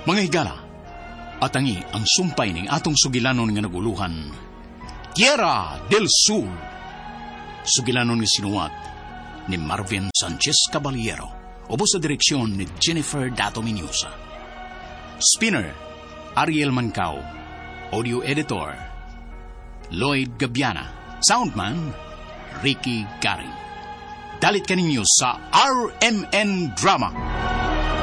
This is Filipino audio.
Mga higala, atangi ang sumpay ning atong sugilanon nga naguluhan, Tierra del Sur. Sugilanon nga sinuwat ni Marvin Sanchez Caballero, ubos sa direksyon ni Jennifer Dato Minyusa. Spinner, Ariel Mancao. Audio editor, Lloyd Gabiana. Soundman, Ricky Garing. Dalit kaninyo sa RMN Drama.